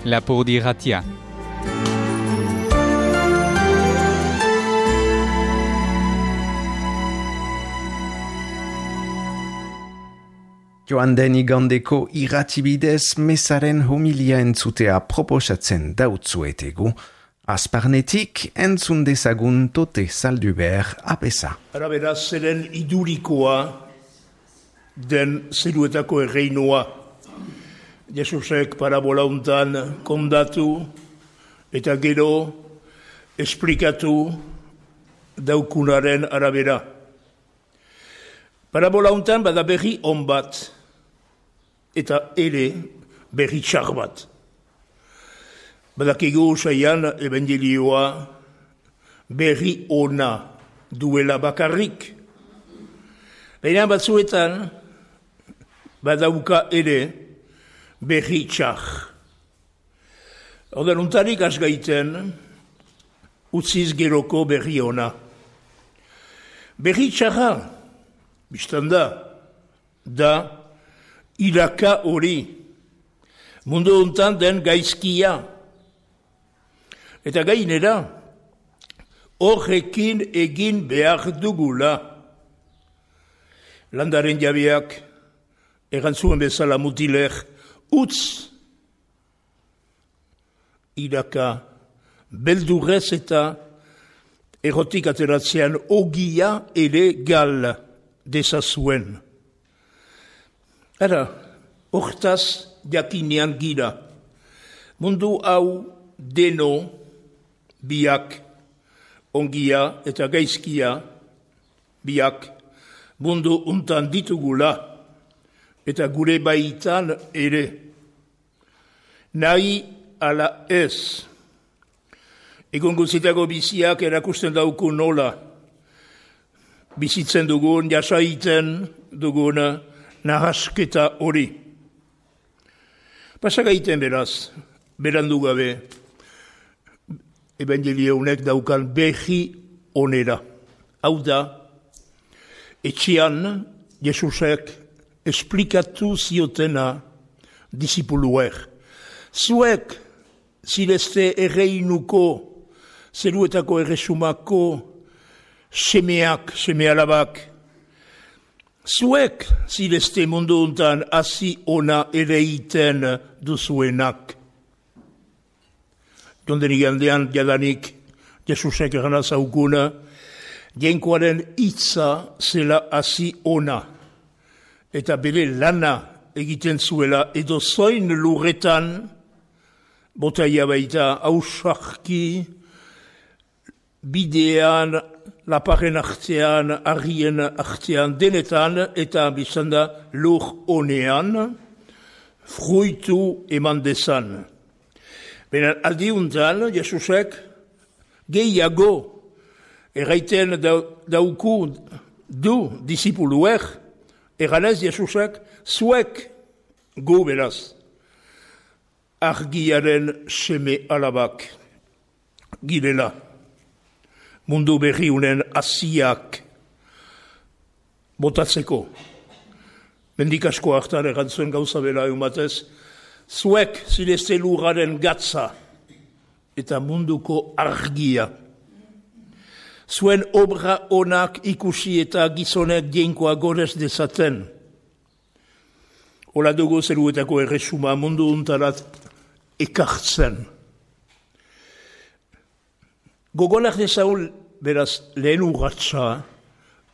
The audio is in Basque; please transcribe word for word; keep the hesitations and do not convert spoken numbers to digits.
Lapurdi Irratia. Joan den igandeko irratibidez mesaren homilia entzutea proposatzen dautzuetegu, Azparnetik entzun dezagun tote Zalduber apesa. Ara beraz, zeren idurikoa den zeruetako erreinua. Jesusek parabola untan kondatu eta gero esplikatu daukunaren arabera. Parabola untan bada berri on bat eta ere berri txar bat. Badakigu saian evangelioa berri ona duela bakarrik. Baina batzuetan badauka ere berri txar. Oden untarik asgaiten utziz geroko berri ona. Berri txarra, biztanda, da ilaka hori, mundu untan den gaizkia. Eta gainera, horrekin egin behar dugula. Landaren jabeak, erantzuen bezala mutiler, utz, iraka, beldurrez eta erotik ateratzean ogia ere gal dezazuen. Ara, hortaz jakinean gira. Mundu hau deno, biak, ongia eta gaizkia, biak, mundu untan ditugula, eta gure baitan ere. Nahi ala ez. Egon guztiago biziak erakusten dauku nola. Bizitzen dugun, jasaiten dugun nahasketa hori. Pasagaiten beraz, berandu gabe, evangelio honek daukan berri onera. Hau da, etxean Jesusek esplikatu ziotena disipuluer. Zuek zilezte erreinuko, zeruetako erresumako semeak, semealabak. Zuek zilezte mundu untan hasi ona ereiten duzuenak. Jonden igandean jadanik Jesusek erana zaukuna, jenkoaren hitza zela hasi ona, eta bere lana egiten zuela edo zoin lurretan, botaia baita ausarki, bidean, laparen artean, argien artean, denetan, eta bizanda lur honean, fruitu eman dezan. Benen aldiuntan, Jesusek gehiago erraiten dauku du disipuluek, erranez Jesusek zuek go beraz. Argiaren seme alabak girela. Mundu berriunen asiak botatzeko. Mendikasko hartan errantzuen gauza bela eumatez, zuek zilezte lurraren gatza eta munduko argia. Zuen obra onak ikusi eta gizonek dienkoa gorez dezaten. Ola dugu zeruetako erresuma mundu untarat ekartzen. Gogonak dezaul, beraz, lehen urratza,